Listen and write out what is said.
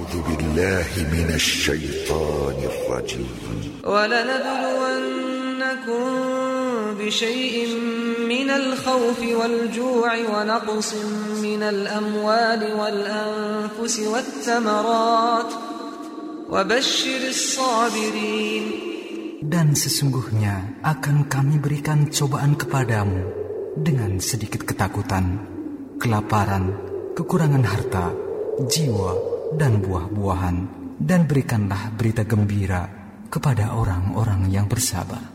A'udzu billahi minasy syaithanir rajim. Wa lanabluwannakum bisyai'in minal khawfi wal ju'i wa naqsin minal amwali wal anfusi wat thamarat wa basyiris sabirin. Dan sesungguhnya akan kami berikan cobaan kepadamu dengan sedikit ketakutan, kelaparan, kekurangan harta, jiwa, dan buah-buahan, dan berikanlah berita gembira kepada orang-orang yang bersabar.